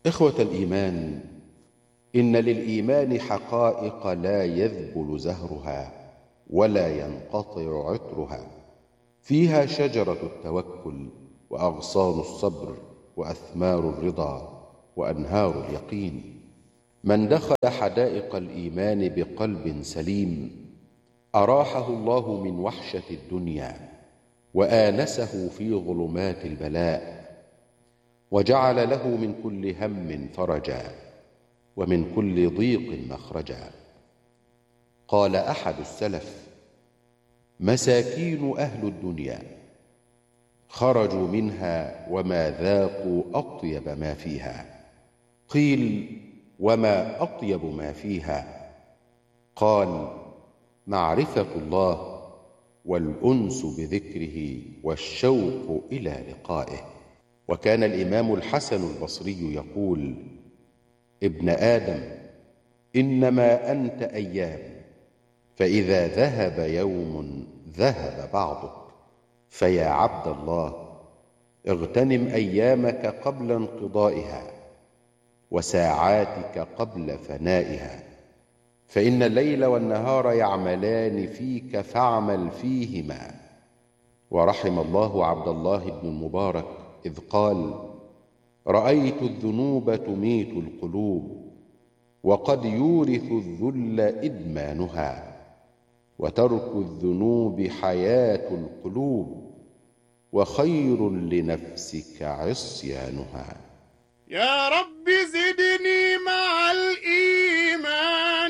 إخوة الإيمان، إن للإيمان حقائق لا يذبل زهرها ولا ينقطع عطرها، فيها شجرة التوكل وأغصان الصبر وأثمار الرضا وأنهار اليقين. من دخل حدائق الإيمان بقلب سليم أراحه الله من وحشة الدنيا وآنسه في ظلمات البلاء، وجعل له من كل هم فرجا ومن كل ضيق مخرجا. قال أحد السلف: مساكين أهل الدنيا خرجوا منها وما ذاقوا أطيب ما فيها. قيل: وما أطيب ما فيها؟ قال: معرفة الله والأنس بذكره والشوق إلى لقائه. وكان الإمام الحسن البصري يقول: ابن آدم، إنما أنت أيام، فإذا ذهب يوم ذهب بعضك، فيا عبد الله اغتنم أيامك قبل انقضائها وساعاتك قبل فنائها، فإن الليل والنهار يعملان فيك فاعمل فيهما. ورحم الله عبد الله بن المبارك إذ قال: رأيت الذنوب تميت القلوب، وقد يورث الذل إدمانها، وترك الذنوب حياة القلوب، وخير لنفسك عصيانها. يا رب زدني مع الإيمان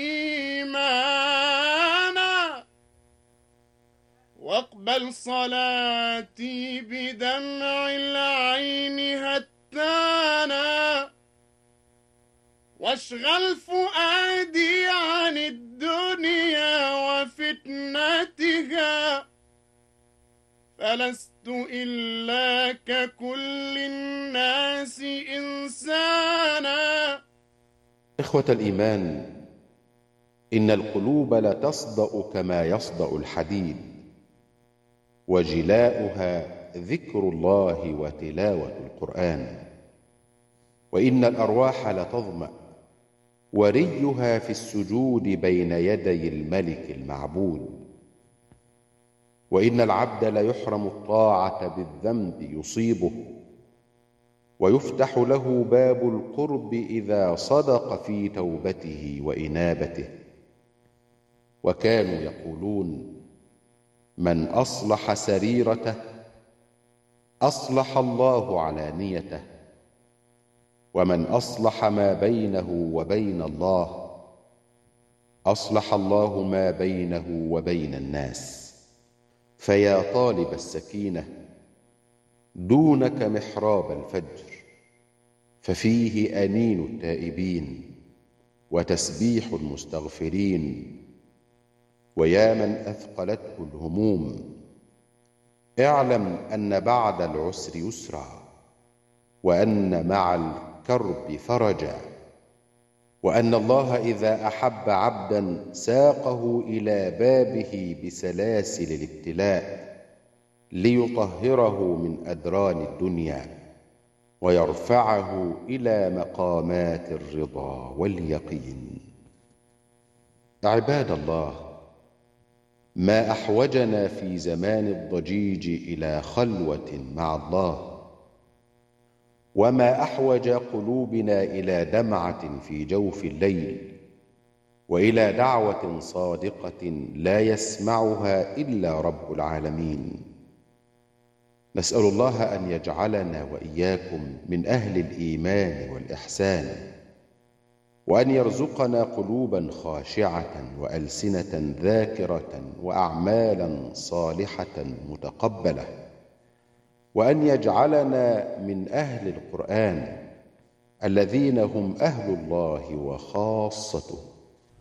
إيمانا، واقبل صلاتي بدمع العين هتانا، واشغل فؤادي عن الدنيا وفتنتها، فلست إلا ككل الناس إنسانا. إخوة الإيمان، إن القلوب لتصدأ كما يصدأ الحديد، وجلاؤها ذكر الله وتلاوة القرآن. وإن الأرواح لتظمأ وريها في السجود بين يدي الملك المعبود. وإن العبد ليحرم الطاعة بالذنب يصيبه، ويفتح له باب القرب إذا صدق في توبته وإنابته. وكانوا يقولون: من أصلح سريرته أصلح الله علانيته، ومن أصلح ما بينه وبين الله أصلح الله ما بينه وبين الناس. فيا طالب السكينة، دونك محراب الفجر، ففيه أنين التائبين وتسبيح المستغفرين. ويا من أثقلته الهموم، اعلم أن بعد العسر يسرا، وأن مع الكرب فرجا، وأن الله إذا أحب عبدا ساقه إلى بابه بسلاسل الابتلاء ليطهره من أدران الدنيا ويرفعه إلى مقامات الرضا واليقين. عباد الله، ما أحوجنا في زمان الضجيج إلى خلوة مع الله، وما أحوج قلوبنا إلى دمعة في جوف الليل، وإلى دعوة صادقة لا يسمعها إلا رب العالمين. نسأل الله أن يجعلنا وإياكم من أهل الإيمان والإحسان، وأن يرزقنا قلوبا خاشعة وألسنة ذاكرة وأعمالا صالحة متقبلة، وأن يجعلنا من أهل القرآن الذين هم أهل الله وخاصته،